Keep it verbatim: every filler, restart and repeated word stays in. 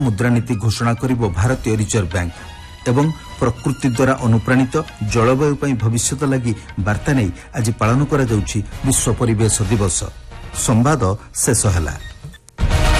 मुद्रानीति घोषणा करिबो भारतीय रिजर्व बैंक एवं प्रकृति द्वारा अनुप्राणित जलवायु पई भविष्यत लागि वार्ता नै आज पालन करा जाउछि विश्व परिवेश दिवस। संवाद शेष हला।